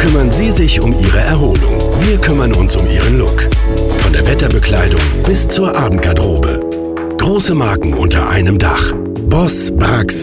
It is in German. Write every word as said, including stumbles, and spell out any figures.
kümmern Sie sich um Ihre Erholung. Wir kümmern uns um Ihren Look. Von der Wetterbekleidung bis zur Abendgarderobe. Große Marken unter einem Dach. Boss, Brax,